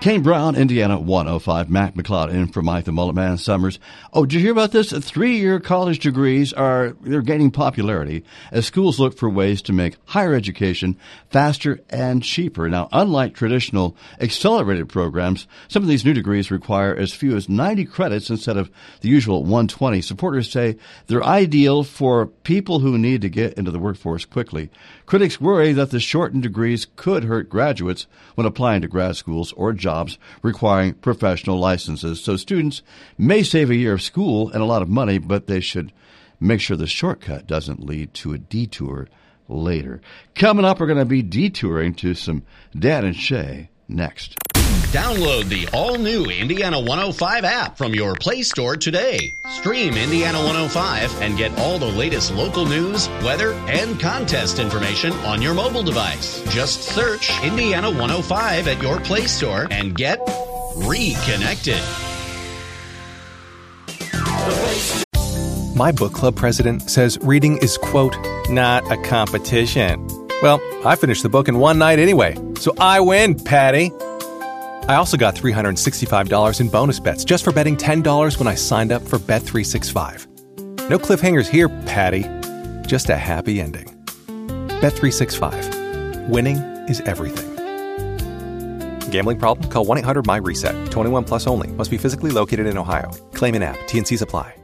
Kane Brown, Indiana 105. Mac McLeod in for Mike the Mullet Man Summers. Oh, did you hear about this? 3-year college degrees they're gaining popularity as schools look for ways to make higher education faster and cheaper. Now, unlike traditional accelerated programs, some of these new degrees require as few as 90 credits instead of the usual 120. Supporters say they're ideal for people who need to get into the workforce quickly. Critics worry that the shortened degrees could hurt graduates when applying to grad schools or jobs requiring professional licenses. So students may save a year of school and a lot of money, but they should make sure the shortcut doesn't lead to a detour later. Coming up, we're going to be detouring to some Dan and Shay next. Download the all-new Indiana 105 app from your Play Store today. Stream Indiana 105 and get all the latest local news, weather, and contest information on your mobile device. Just search Indiana 105 at your Play Store and get reconnected. My book club president says reading is, quote, not a competition. Well, I finished the book in one night anyway, so I win, Patty. I also got $365 in bonus bets just for betting $10 when I signed up for Bet365. No cliffhangers here, Patty. Just a happy ending. Bet365. Winning is everything. Gambling problem? Call 1-800-MY-RESET. 21 plus only. Must be physically located in Ohio. Claim in app. T&Cs apply.